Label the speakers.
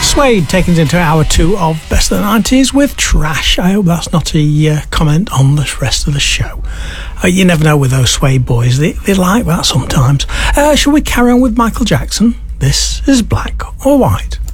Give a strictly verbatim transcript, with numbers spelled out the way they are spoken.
Speaker 1: Suede taking us into hour two of Best of the nineties with Trash. I hope that's not a uh, comment on the rest of the show. Uh, you never know with those Suede boys. They, they like that sometimes. Uh, shall we carry on with Michael Jackson? This is Black or White.